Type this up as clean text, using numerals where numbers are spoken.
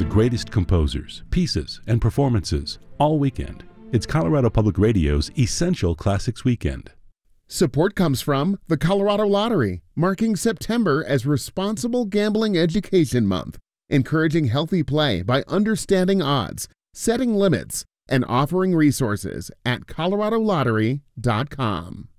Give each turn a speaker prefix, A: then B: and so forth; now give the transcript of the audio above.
A: greatest composers, pieces, and performances all weekend. It's Colorado Public Radio's Essential Classics Weekend.
B: Support comes from the Colorado Lottery, marking September as Responsible Gambling Education Month, encouraging healthy play by understanding odds, setting limits, and offering resources at coloradolottery.com.